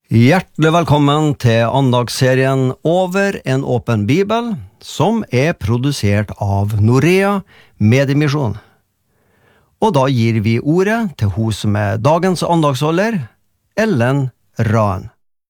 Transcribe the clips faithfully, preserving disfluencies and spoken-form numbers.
Hjertelig velkommen til andagsserien Over en åpen bibel, som er produsert av Norea Mediemisjon. Og da gir vi ordet til hun som er dagens andagsholder, Ellen Raen.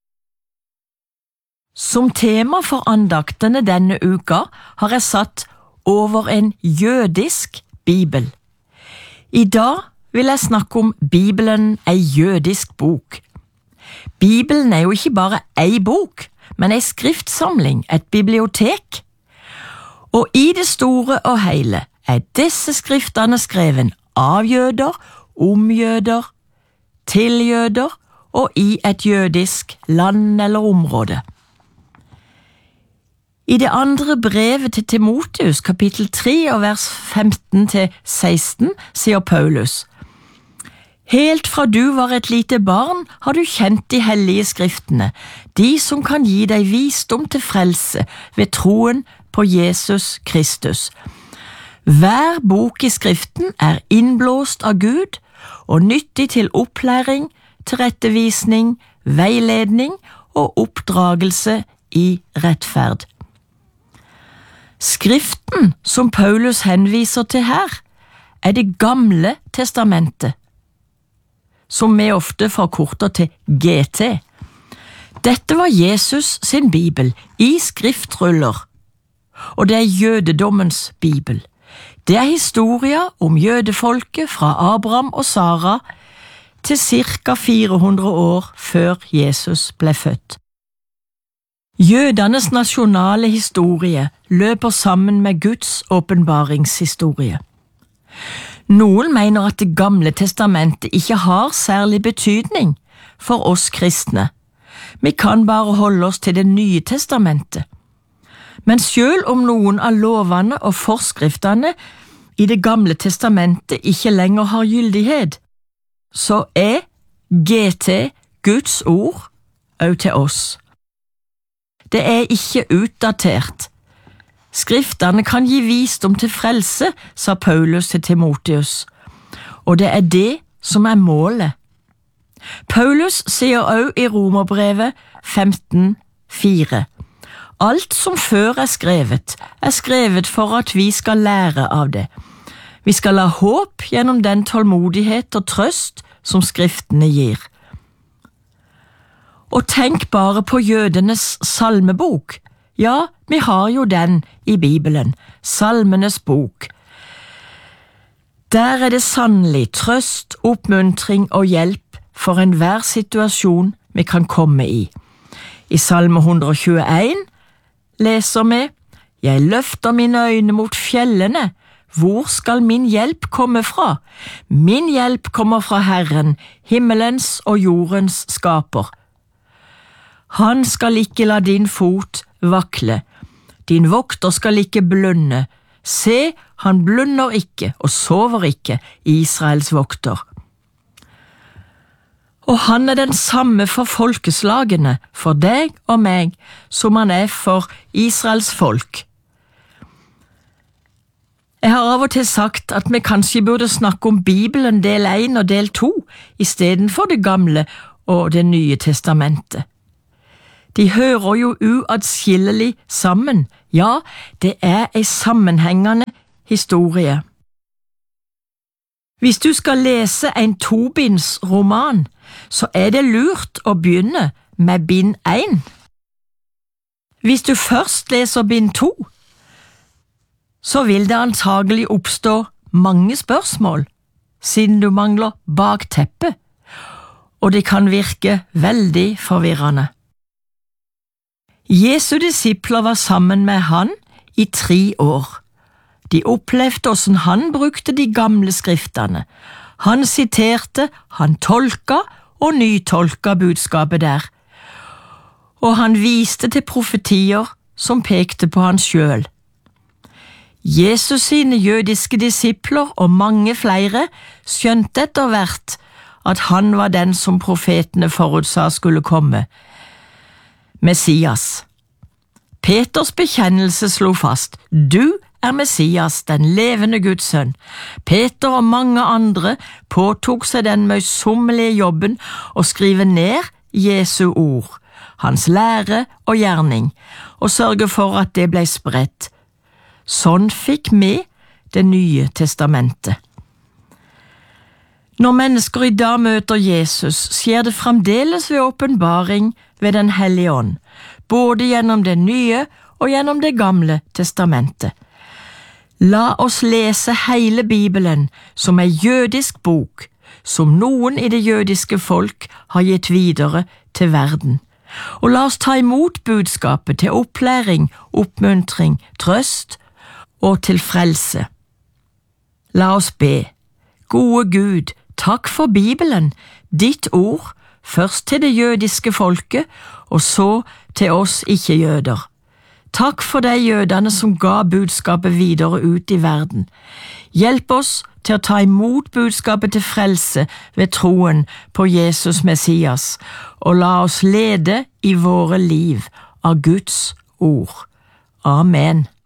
Som tema for andaktene denne uka har jeg satt Over en jødisk bibel. I dag vil jeg snakke om Bibelen, ei jødisk bok. Bibelen er jo ikke bare ei bok, men ei skriftsamling, et bibliotek. Og i det store og hele er disse skriftene skrevet av jøder, om jøder, til jøder og i et jødisk land eller område. I det andre brevet til Timoteus, kapittel tre og vers femten til seksten, sier Paulus: Helt fra du var et lite barn, har du kjent de hellige skriftene, de som kan gi deg visdom til frelse ved troen på Jesus Kristus. Hver bok i skriften er innblåst av Gud og nyttig til opplæring, tilrettevisning, veiledning og oppdragelse i rettferd. Skriften som Paulus henviser til her, er Det gamle testamentet, som vi ofte forkorter til G T. Dette var Jesus sin bibel i skriftruller, og det er jødedommens bibel. Det er historier om jødefolket fra Abraham og Sara til cirka fire hundre år før Jesus ble født. Jødenes nasjonale historie løper sammen med Guds åpenbaringshistorie. Noen mener at Det gamle testamentet ikke har særlig betydning for oss kristne. Vi kan bare holde oss til Det nye testamentet. Men selv om noen av lovene og forskriftene i Det gamle testamentet ikke lenger har gyldighet, så er G T Guds ord også til oss. Det er ikke utdatert. Skriftene kan gi visdom til frelse, sa Paulus til Timoteus, og det er det som er målet. Paulus sier også i Romerbrevet femten fire: Alt som før er skrevet, er skrevet for at vi skal lære av det. Vi skal ha håp gjennom den tålmodighet og trøst som skriftene gir. Og tenk bare på jødenes salmebok. Ja, vi har jo den i Bibelen, Salmenes bok. Der er det sannelig trøst, oppmuntring og hjelp for enhver situasjon vi kan komme i. I Salme et hundre og tjueen leser vi: Jeg løfter mine øyne mot fjellene, hvor skal min hjelp komme fra? Min hjelp kommer fra Herren, himmelens og jordens skaper. Han skal ikke la din fot vakle. Din vokter skal ikke blunde. Se, han blunder ikke og sover ikke, Israels vokter. Og han er den samme for folkeslagene, for deg og meg, som han er for Israels folk. Jeg har av og til sagt at vi kanskje burde snakke om Bibelen del én og del to, i stedet for Det gamle og Det nye testamentet. De hører jo uatskillelig sammen. Ja, det er en sammenhengende historie. Hvis du skal lese en tobindsroman, så er det lurt å begynne med bind én. Hvis du først leser bind to, så vil det antagelig oppstå mange spørsmål, siden du mangler bakteppe, og det kan virke veldig forvirrende. Jesu disipler var sammen med han i tre år. De opplevde hvordan han brukte de gamle skriftene. Han siterte, han tolka og nytolka budskapet der. Og han viste til profetier som pekte på han selv. Jesus sine jødiske disipler og mange flere skjønte etter hvert at han var den som profetene forutsa skulle komme. Messias. Peters bekjennelse slo fast: Du er Messias, den levende Guds sønn. Peter og mange andre påtok seg den møysommelige jobben å skrive ned Jesu ord, hans lære og gjerning, og sørge for at det ble spredt. Sånn fikk vi Det nye testamentet. Når mennesker i dag møter Jesus, skjer det fremdeles ved åpenbaring ved Den hellige ånd, både gjennom det nye og gjennom det gamle testamentet. La oss lese hele Bibelen som en jødisk bok, som noen i det jødiske folk har gitt videre til verden. Og la oss ta imot budskapet til opplæring, oppmuntring, trøst og til frelse. La oss be. Gode Gud, takk for Bibelen, ditt ord, først til det jødiske folket, og så til oss ikke-jøder. Takk for de jødene som ga budskapet videre ut i verden. Hjelp oss til å ta imot budskapet til frelse ved troen på Jesus Messias, og la oss lede i våre liv av Guds ord. Amen.